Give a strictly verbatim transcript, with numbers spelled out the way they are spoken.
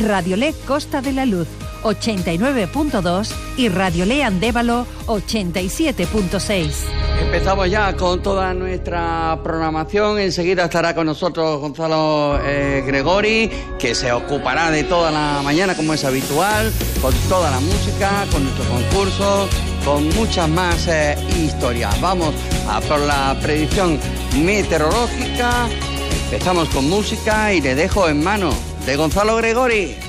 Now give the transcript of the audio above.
Radiolé Costa de la Luz ochenta y nueve punto dos y Radiolé Andévalo ochenta y siete punto seis. Empezamos ya con toda nuestra programación. Enseguida estará con nosotros Gonzalo eh, Gregori, que se ocupará de toda la mañana como es habitual, con toda la música, con nuestro concurso, con muchas más eh, historias. Vamos a por la predicción meteorológica. Empezamos con música y le dejo en manos de Gonzalo Gregori.